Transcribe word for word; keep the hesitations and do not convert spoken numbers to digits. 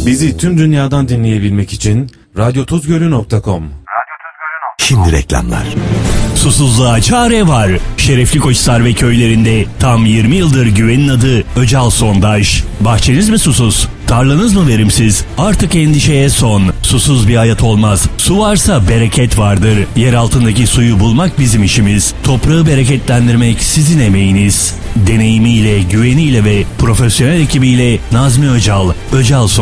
Bizi tüm dünyadan dinleyebilmek için radyo tuzgölü nokta com. Şimdi reklamlar. Susuzluğa çare var. Şerefli Koçhisar ve köylerinde tam yirmi yıldır güvenin adı Öcal Sondaj. Bahçeniz mi susuz? Tarlanız mı verimsiz? Artık endişeye son. Susuz bir hayat olmaz. Su varsa bereket vardır. Yer altındaki suyu bulmak bizim işimiz. Toprağı bereketlendirmek sizin emeğiniz. Deneyimiyle, güveniyle ve profesyonel ekibiyle Nazmi Öcal, Öcal Sondaj.